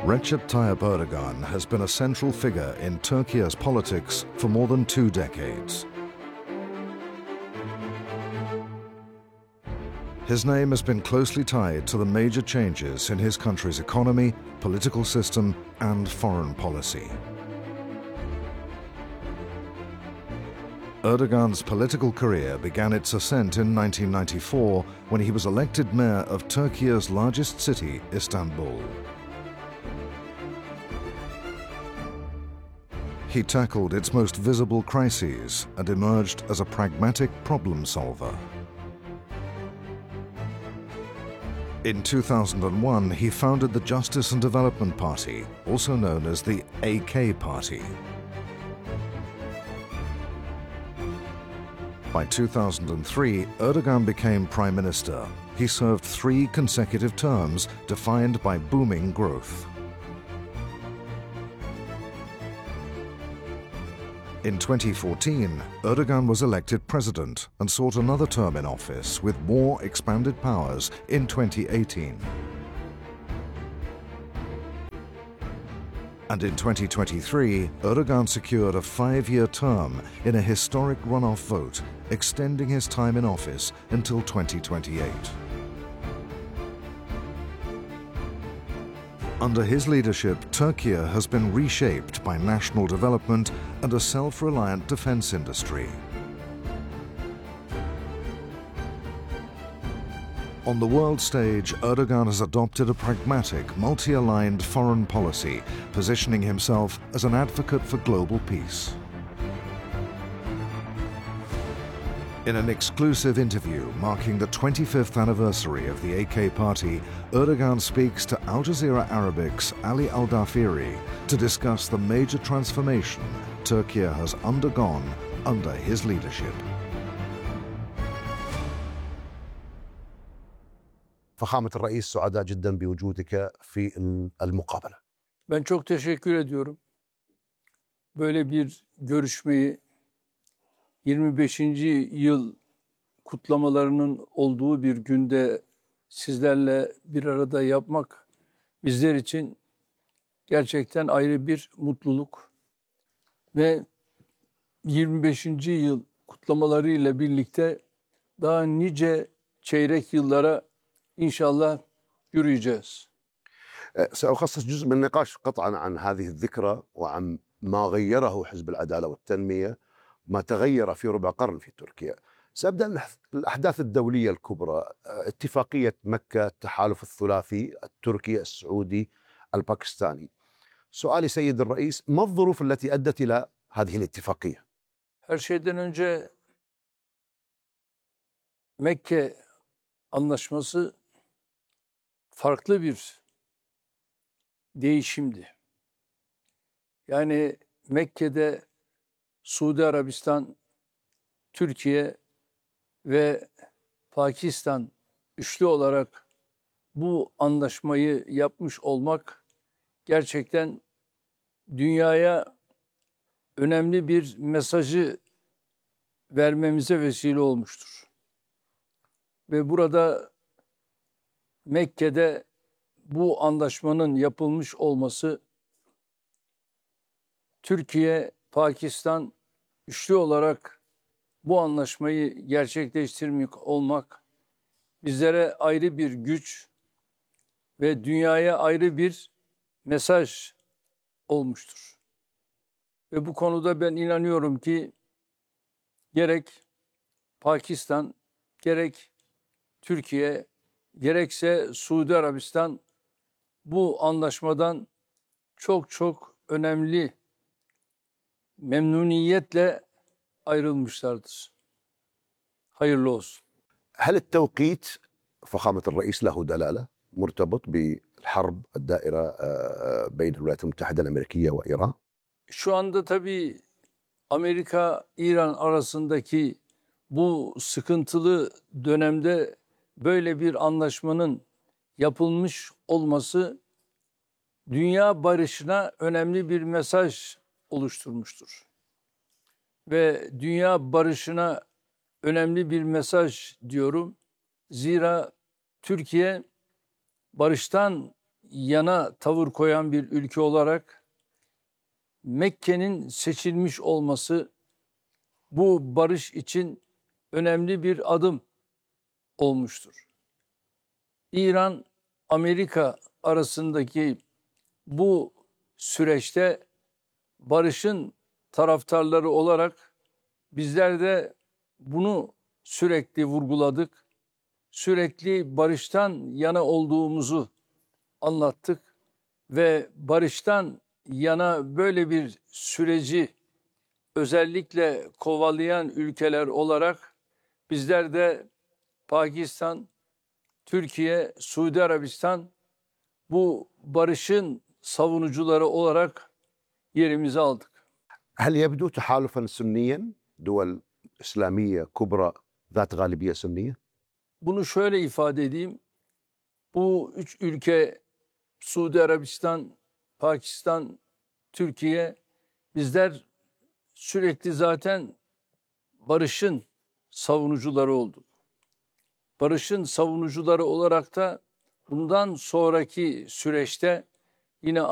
Recep Tayyip Erdogan has been a central figure in Turkey's politics for more than 2 decades. His name has been closely tied to the major changes in his country's economy, political system, and foreign policy. Erdogan's political career began its ascent in 1994 when he was elected mayor of Turkey's largest city, Istanbul. He tackled its most visible crises and emerged as a pragmatic problem solver. In 2001, he founded the Justice and Development Party, also known as the AK Party. By 2003, Erdogan became prime minister. He served 3 consecutive terms defined by booming growth. In 2014, Erdogan was elected president and sought another term in office with more expanded powers in 2018. And in 2023, Erdogan secured a 5-year term in a historic runoff vote, extending his time in office until 2028. Under his leadership, Turkey has been reshaped by national development and a self-reliant defense industry. On the world stage, Erdogan has adopted a pragmatic, multi-aligned foreign policy, positioning himself as an advocate for global peace. In an exclusive interview marking the 25th anniversary of the AK Party, Erdogan speaks to Al Jazeera Arabic's Ali Al-Dafiri to discuss the major transformation Turkey has undergone under his leadership. فخامة الرئيس سعداء جدا بوجودك في المقابلة. Ben çok teşekkür ediyorum. Böyle bir görüşmeyi 25. yıl kutlamalarının olduğu bir günde sizlerle bir arada yapmak bizler için gerçekten ayrı bir mutluluk ve 25. yıl kutlamalarıyla birlikte daha nice çeyrek yıllara inşallah yürüyeceğiz. سأخصص جزء من النقاش قطعا عن هذه الذكرى وعن ما غيره حزب العدالة والتنمية ما تغير في ربع قرن في تركيا. سأبدأ الأحداث الدولية الكبرى، اتفاقية مكة، التحالف الثلاثي التركي السعودي الباكستاني. سؤالي سيد الرئيس، ما الظروف التي أدت إلى هذه الاتفاقية؟ Her şeyden önce Mekke Anlaşması farklı bir değişimdi. Yani Mekke'de Suudi Arabistan, Türkiye ve Pakistan üçlü olarak bu anlaşmayı yapmış olmak gerçekten dünyaya önemli bir mesajı vermemize vesile olmuştur. Ve burada Mekke'de bu anlaşmanın yapılmış olması Türkiye, Pakistan üçlü olarak bu anlaşmayı gerçekleştirmek olmak bizlere ayrı bir güç ve dünyaya ayrı bir mesaj olmuştur. Ve bu konuda ben inanıyorum ki gerek Pakistan, gerek Türkiye, gerekse Suudi Arabistan bu anlaşmadan çok önemli memnuniyetle ayrılmışlardır. Hayırlı olsun. هل التوقيت فخامة الرئيس له دلالة مرتبط بالحرب الدائرة بين الولايات المتحدة الأمريكية وإيران؟ Şu anda tabii Amerika-İran arasındaki bu sıkıntılı dönemde böyle bir anlaşmanın yapılmış olması dünya barışına önemli bir mesaj oluşturmuştur. Ve dünya barışına önemli bir mesaj diyorum. Zira Türkiye barıştan yana tavır koyan bir ülke olarak Mekke'nin seçilmiş olması bu barış için önemli bir adım olmuştur. İran, Amerika arasındaki bu süreçte barışın taraftarları olarak bizler de bunu sürekli vurguladık. Sürekli barıştan yana olduğumuzu anlattık ve barıştan yana böyle bir süreci özellikle kovalayan ülkeler olarak bizler de Pakistan, Türkiye, Suudi Arabistan bu barışın savunucuları olarak yerimizi aldık. هل يبدو تحالفا سنيا دول إسلامية كبرى ذات غالبية سنية؟ Bunu şöyle ifade edeyim. Bu üç ülke Suudi Arabistan, Pakistan, Türkiye bizler sürekli zaten barışın savunucuları olduk. Barışın savunucuları olarak da bundan sonraki süreçte yine